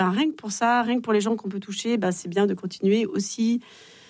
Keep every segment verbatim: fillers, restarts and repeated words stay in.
Ben, rien que pour ça, rien que pour les gens qu'on peut toucher, ben, c'est bien de continuer aussi.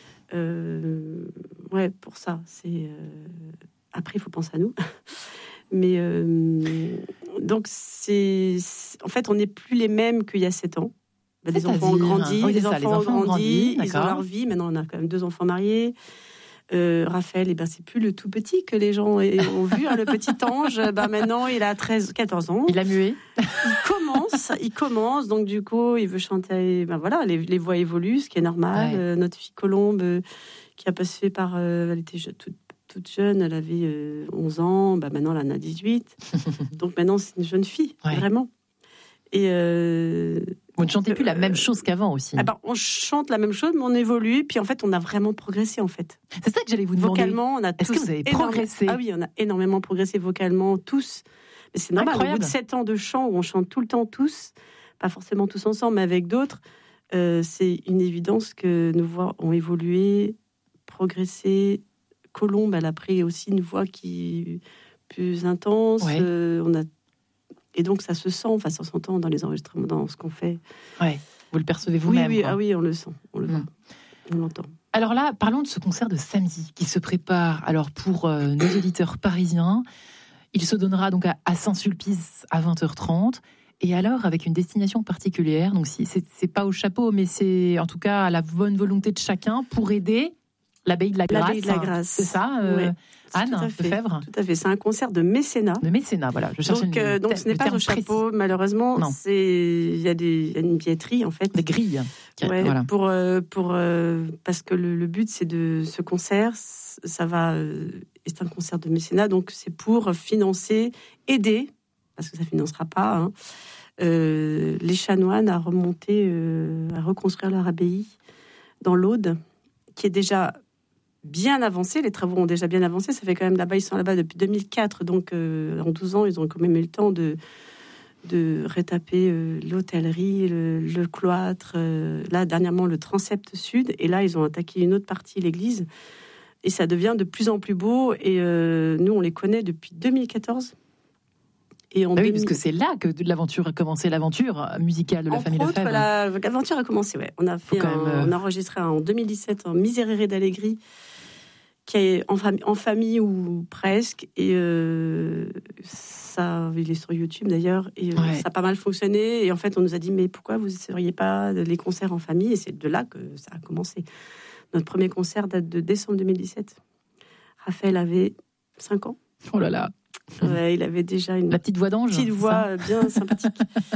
Euh, ouais, pour ça. C'est, euh... Après, il faut penser à nous. Mais euh... donc, c'est... en fait, on n'est plus les mêmes qu'il y a sept ans. Ben, les enfants ont grandi, oui, les, ça, enfants les enfants ont grandi, ils ont leur vie. Maintenant, on a quand même deux enfants mariés. Euh, Raphaël, eh ben, c'est plus le tout petit que les gens ont vu, hein, le petit ange. Ben, maintenant, il a treize, quatorze ans. Il a mué. Il commence, il commence. Donc, du coup, il veut chanter. Ben, voilà, les, les voix évoluent, ce qui est normal. Ouais. Euh, notre fille Colombe, euh, qui a passé par... Euh, elle était je, toute, toute jeune, elle avait euh, onze ans. Ben, maintenant, elle en a dix-huit. Donc, maintenant, c'est une jeune fille, ouais. Vraiment. Et... Euh, Vous ne chantez plus euh, la même chose qu'avant aussi. Ah ben, on chante la même chose, mais on évolue. Puis en fait, on a vraiment progressé en fait. C'est ça que j'allais vous demander. Vocalement, on a Est-ce tous que vous avez progressé? Ah oui, on a énormément progressé vocalement, tous. Mais c'est normal. Incroyable. Au bout de sept ans de chant où on chante tout le temps tous, pas forcément tous ensemble, mais avec d'autres, euh, c'est une évidence que nos voix ont évolué, progressé. Colombe, elle a pris aussi une voix qui est plus intense. Ouais. Euh, on a Et donc, ça se sent, enfin, ça s'entend dans les enregistrements, dans ce qu'on fait. Ouais, vous le percevez vous-même. Oui, oui, quoi. Ah oui, on le sent, on le voit, mmh. on l'entend. Alors là, parlons de ce concert de samedi qui se prépare. Alors, pour euh, nos auditeurs parisiens, il se donnera donc à, à Saint-Sulpice à vingt heures trente. Et alors, avec une destination particulière. Donc, si, c'est, c'est pas au chapeau, mais c'est en tout cas à la bonne volonté de chacun pour aider l'Abbaye de la Grâce. L'Abbaye de la Grâce. C'est ça, euh, ouais. Anne tout à fait, Lefebvre. Tout à fait. C'est un concert de mécénat. De mécénat, voilà. Je cherche donc, une, euh, donc ce n'est pas au chapeau, précis. Malheureusement. Non. C'est il y a des il y a une billetterie en fait. Des grilles. Ouais. Voilà. Pour euh, pour euh, parce que le, le but c'est de ce concert, ça va. Euh, c'est un concert de mécénat, donc c'est pour financer, aider, parce que ça financera pas. Hein, euh, les chanoines à remonter, euh, à reconstruire leur abbaye dans l'Aude, qui est déjà bien avancé, les travaux ont déjà bien avancé, ça fait quand même là-bas, ils sont là-bas depuis deux mille quatre, donc euh, en douze ans, ils ont quand même eu le temps de, de rétaper euh, l'hôtellerie, le, le cloître, euh, là dernièrement le transept sud, et là ils ont attaqué une autre partie, l'église, et ça devient de plus en plus beau, et euh, nous on les connaît depuis deux mille quatorze. Et en bah oui, deux mille... parce que c'est là que l'aventure a commencé, l'aventure musicale de la Entre famille autres, Lefebvre. La, l'aventure a commencé, ouais. On a fait, un, même... on a enregistré en deux mille dix-sept un Miserere d'Allegri, qui est en, fam- en famille ou presque, et euh, ça, il est sur YouTube d'ailleurs, et euh, ouais. ça a pas mal fonctionné. Et en fait, on nous a dit mais pourquoi vous n'essayeriez pas les concerts en famille? Et c'est de là que ça a commencé. Notre premier concert date de décembre deux mille dix-sept. Raphaël avait cinq ans. Oh là là. Ouais, il avait déjà une la petite voix d'ange, petite voix bien sympathique.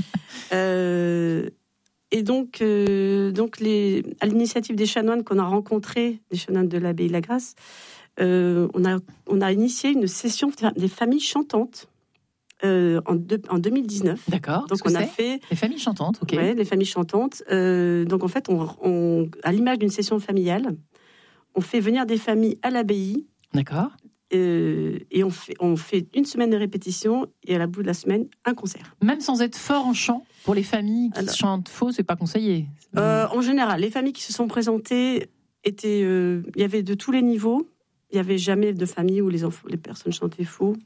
euh, et donc, euh, donc les, à l'initiative des chanoines qu'on a rencontrés, des chanoines de l'Abbaye de la Grâce, euh, on a on a initié une session des familles chantantes euh, en, de, en deux mille dix-neuf. D'accord. Donc on a fait les familles chantantes. Ok. Ouais, les familles chantantes. Euh, donc en fait, on, on, à l'image d'une session familiale, on fait venir des familles à l'abbaye. D'accord. Euh, et on fait, on fait une semaine de répétition et à la bout de la semaine, un concert. Même sans être fort en chant, pour les familles qui Alors, chantent faux, c'est pas conseillé. Euh, en général, les familles qui se sont présentées étaient, euh, il y avait de tous les niveaux. Il y avait jamais de famille où les enfants, les personnes chantaient faux.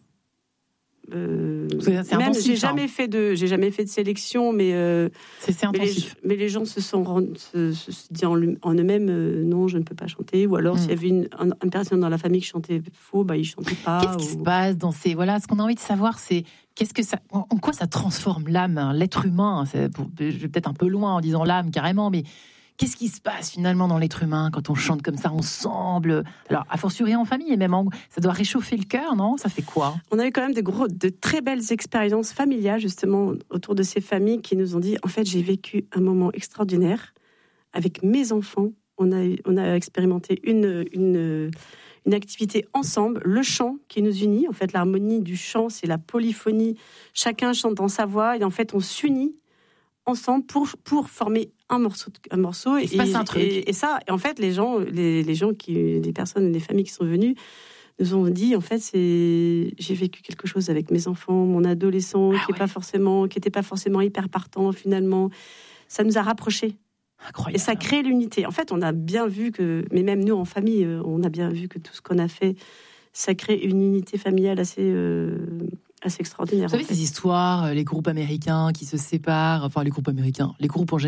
Euh, c'est, c'est même intensif, j'ai jamais hein. fait de, j'ai jamais fait de sélection, mais euh, c'est, c'est intensif. Mais les, mais les gens se sont se, se, se dit en, en eux-mêmes euh, non, je ne peux pas chanter. Ou alors mm. s'il y avait une, un, une personne dans la famille qui chantait faux, bah ils chantaient pas. Qu'est-ce qui ou... se passe dans ces voilà, ce qu'on a envie de savoir, c'est qu'est-ce que ça, en, en quoi ça transforme l'âme, hein, l'être humain. C'est pour, je vais peut-être un peu loin en disant l'âme carrément, mais qu'est-ce qui se passe finalement dans l'être humain quand on chante comme ça ensemble? Alors, a fortiori en famille, et même en... ça doit réchauffer le cœur, non? Ça fait quoi? On a eu quand même de, gros, de très belles expériences familiales, justement, autour de ces familles qui nous ont dit, en fait, j'ai vécu un moment extraordinaire avec mes enfants. On a, on a expérimenté une, une, une activité ensemble, le chant qui nous unit. En fait, l'harmonie du chant, c'est la polyphonie. Chacun chante dans sa voix et en fait, on s'unit ensemble pour, pour former un morceau, un morceau il se passe un truc. Et, et ça, et en fait, les gens, les, les gens qui, les personnes, les familles qui sont venues, nous ont dit, en fait, c'est, j'ai vécu quelque chose avec mes enfants, mon adolescent, ah qui n'est ouais. pas forcément, qui était pas forcément hyper partant finalement. Ça nous a rapprochés. Incroyable. Et ça crée l'unité. En fait, on a bien vu que, mais même nous en famille, on a bien vu que tout ce qu'on a fait, ça crée une unité familiale assez, euh, assez extraordinaire. Vous savez, en fait. ces histoires, les groupes américains qui se séparent, enfin les groupes américains, les groupes en général,